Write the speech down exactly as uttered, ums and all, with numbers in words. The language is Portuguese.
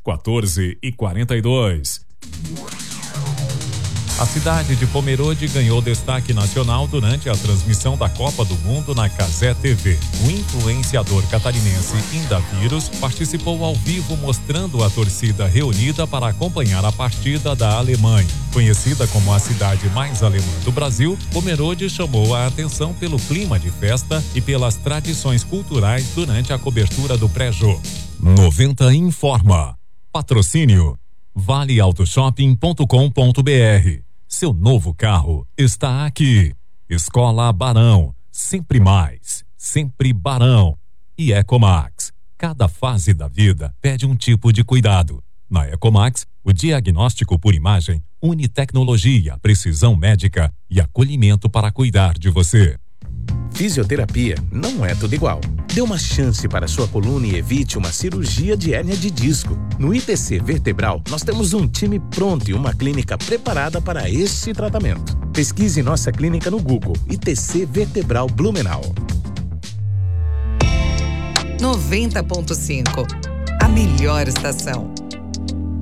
quatorze e quarenta e dois. A cidade de Pomerode ganhou destaque nacional durante a transmissão da Copa do Mundo na Cazé T V. O influenciador catarinense Indavírus participou ao vivo mostrando a torcida reunida para acompanhar a partida da Alemanha. Conhecida como a cidade mais alemã do Brasil, Pomerode chamou a atenção pelo clima de festa e pelas tradições culturais durante a cobertura do pré-jogo. noventa informa. Patrocínio vale auto shopping ponto com ponto br. Seu novo carro está aqui. Escola Barão, sempre mais, sempre Barão. E Ecomax, cada fase da vida pede um tipo de cuidado. Na Ecomax, o diagnóstico por imagem une tecnologia, precisão médica e acolhimento para cuidar de você. Fisioterapia não é tudo igual. Dê uma chance para sua coluna e evite uma cirurgia de hérnia de disco. No I T C Vertebral, nós temos um time pronto e uma clínica preparada para este tratamento. Pesquise nossa clínica no Google, I T C Vertebral Blumenau. noventa ponto cinco. A melhor estação.